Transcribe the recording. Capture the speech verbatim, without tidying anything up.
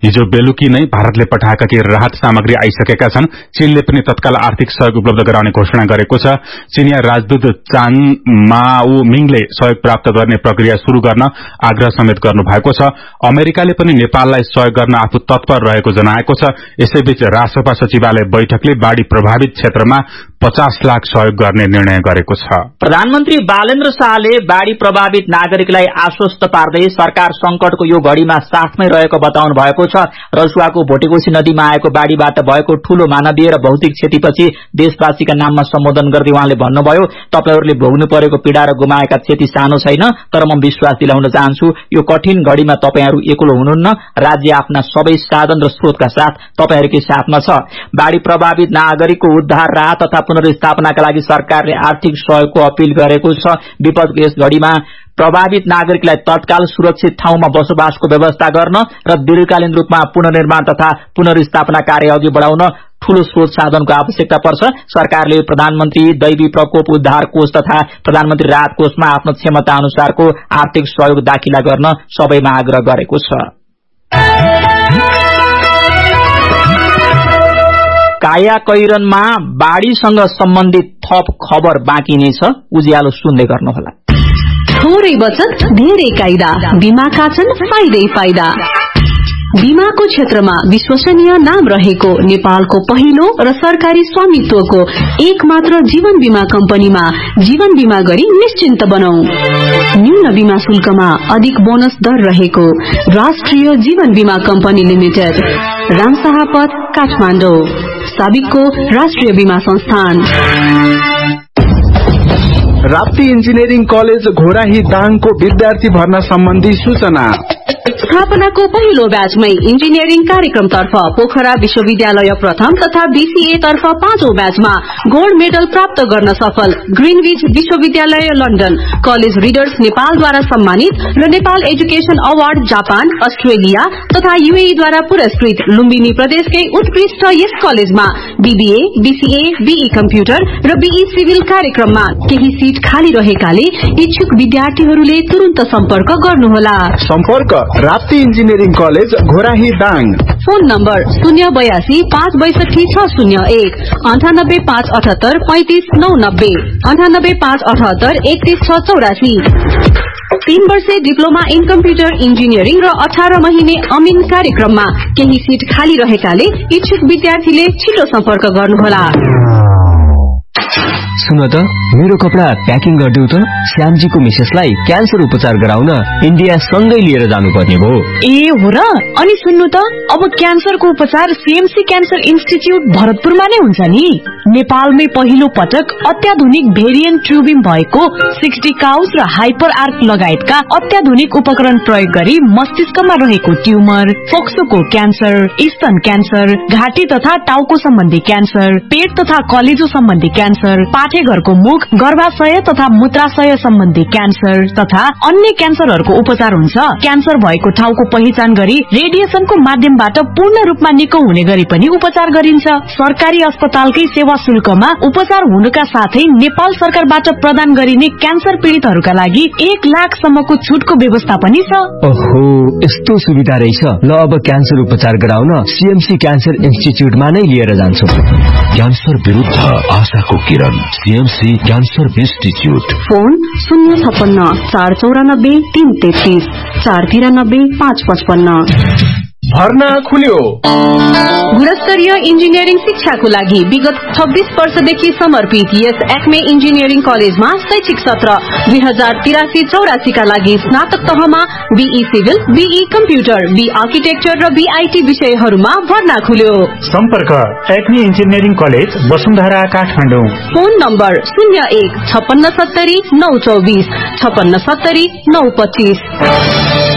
हिजो बेलुकी नै भारतले पठाएका केही राहत सामग्री आइसकेका छन्। चीनले पनि तत्काल आर्थिक सहयोग उपलब्ध गराउने घोषणा गरेको छ। चीनिया राजदूत चाङ माओमिङले सहयोग प्राप्त गर्ने प्रक्रिया शुरू गर्न आग्रह समेत गर्नु भएको छ। अमेरिकाले पनि नेपाललाई सहयोग गर्न आफू तत्पर रहेको जनाएको छ। यसैबीच राष्ट्रसभा सचिवालय बैठकले बाढ़ी प्रभावित क्षेत्रमा पचास लाख सहयोग गर्ने निर्णय गरेको छ। प्रधानमन्त्री बालेन्द्र शाहले बाढ़ी प्रभावित नागरिकलाई आश्वस्त पार्दै सरकार संकटको यो घड़ीमा साथमै रहेको बताउनु भएको छ। रसुवाको भोटेकोशी नदीमा आएको बाढ़ीबाट भएको ठूलो मानवीय र भौतिक क्षतिपछि देशवासीका नाममा सम्बोधन गर्दै उहाँले भन्नुभयो, तपाईहरूले भोग्नु परेको पीड़ा र गुमाएका क्षति सानो छैन, तर म विश्वास दिलाउन चाहन्छु यो कठिन घड़ीमा तपाईहरू एक्लो हुनुहुन्न। राज्य आफ्ना सबै साधन र स्रोतका साथ तपाईहरूकै साथमा छ। बाढ़ी प्रभावित नागरिकको उद्धार, राहत तथा पुनर्स्थापनाका लागि सरकारले आर्थिक सहयोगको अपील गरेको छ। विपदको यस घड़ीमा प्रभावित नागरिकलाई तत्काल सुरक्षित ठाउँमा बसोबासको व्यवस्था गर्न र दीर्घकालीन रूपमा पुनर्निर्माण तथा पुनर्स्थापना कार्य अघि बढाउन ठूलो स्रोत साधनको आवश्यकता पर्छ। सरकारले प्रधानमन्त्री दैवी प्रकोप उद्धार कोष तथा प्रधानमन्त्री राहत कोषमा आफ्नो क्षमता अनुसारको आर्थिक सहयोग दाखिला गर्न सबैमा आग्रह गरेको छ। काया कैरनमा बाढ़ीसँग सम्बन्धित थप खबर बाँकी नै छ। उज्यालो सुन्दै गर्नुहोला। थोरै बचत धेरै कायदा, बीमाका छन् फाइदै फाइदा। बीमाको क्षेत्रमा विश्वसनीय नाम रहेको नेपालको पहिलो र सरकारी स्वामित्वको एक मात्र जीवन बीमा कम्पनीमा जीवन बीमा गरी निश्चिन्त बनाऊ। न्यून बीमा शुल्कमा अधिक बोनस दर रहेको राष्ट्रिय जीवन बीमा कम्पनी लिमिटेड, रामशाहपथ, काठमाडौँ। साबिकको राष्ट्रिय बीमा संस्थान। राप्ती इन्जिनियरिङ कलेज घोराही दाङको विद्यार्थी भर्ना सम्बन्धी सूचना। स्थापनाको पहिलो ब्याचमै इन्जिनियरिङ कार्यक्रमतर्फ पोखरा विश्वविद्यालय प्रथम तथा बीसीए तर्फ पाँचौं ब्याचमा गोल्ड मेडल प्राप्त गर्न सफल ग्रीनविच विश्वविद्यालय लन्डन, कलेज रिडर्स नेपालद्वारा सम्मानित र Nepal education award Japan, Australia तथा यूएई द्वारा पुरस्कृत लुम्बिनी प्रदेशकै उत्कृष्ट यस कलेजमा बीबीए, बीसीए, बीई कम्प्युटर र बीई सिभिल कार्यक्रममा केही सीट खाली रहेकाले इच्छुक विद्यार्थीहरूले तुरन्त सम्पर्क गर्नुहोला। सम्पर्क Rapti engineering college Ghorahi Dang. Phone number शून्य बयासी पाँच बैसठी छ शून्य एक, अन्ठानब्बे पाँच अठहत्तर पैंतिस नौ नब्बे, अन्ठानब्बे पाँच अठहत्तर एकतीस छ चौरासी। तीन वर्षे डिप्लोमा इन कम्प्युटर इन्जिनियरिङ र अठार महिने अमिन कार्यक्रममा केही सीट खाली रहेकाले इच्छुक विद्यार्थीले छिटो सम्पर्क गर्नुहोला। सुन त, मेरो कपडा प्याकिङ गरिदेऊ त। श्यामजीको मिसेसलाई क्यान्सर उपचार गराउन इन्डिया सँगै लिएर जानुपर्ने भयो। ए हो र? अनि सुन्नु त, अब क्यान्सरको उपचार सीएमसी क्यान्सर इन्स्टिच्युट भरतपुरमा नै हुन्छ नि। नेपालमै पहिलो पटक अत्याधुनिक भेरिएन्ट ट्युबिङ भएको सिक्सटी काउस र हाइपर आर्क लगायतका अत्याधुनिक उपकरण प्रयोग गरी मस्तिष्कमा रहेको ट्युमर, फोक्सोको क्यान्सर, स्तन क्यान्सर, घाँटी तथा टाउको सम्बन्धी क्यान्सर, पेट तथा कलेजो सम्बन्धी क्यान्सर, पाठेघरको मुख, गर्भाशय तथा मूत्राशय सम्बन्धी क्यान्सर तथा अन्य क्यान्सरहरूको उपचार हुन्छ। क्यान्सर भएको ठाउँको पहिचान गरी रेडिएसनको माध्यमबाट पूर्ण रूपमा निको हुने गरी पनि उपचार गरिन्छ। सरकारी अस्पतालकै सेवा शुल्कमा उपचार हुनुका साथै नेपाल सरकारबाट प्रदान गरिने क्यान्सर पीड़ितहरूका लागि एक लाख सम्मको छुटको व्यवस्था पनि छ। ओहो, यस्तो सुविधा रहेछ। ल, अब क्यान्सर उपचार गराउन सीएमसी क्यान्सर इन्स्टिच्युटमा नै लिएर जान्छु। क्यान्सर विरुद्ध आशाको किरण, सीएमसी क्यान्सर इन्स्टिच्युट। फोन शून्य छप्पन्न चार चौरानब्बे तीन तेत्तीस, चार तिरानब्बे पाँच पचपन्न। भर्ना खुल्यो। गुणस्तरीय इन्जिनियरिङ शिक्षाको लागि विगत छब्बीस वर्षदेखि समर्पित यस एक्मे इन्जिनियरिङ कलेजमा शैक्षिक सत्र दुई हजार तिरासी चौरासी का लागि स्नातक तहमा be civil, be computer, be architecture र बीआईटी विषयहरूमा भर्ना खुल्यो। सम्पर्क Acme engineering college Vasundhara, Kathmandu. Phone number शून्य एक छप्पन्न सत्तरी नौ चौबिस, छप्पन्न सत्तरी नौ पच्चीस।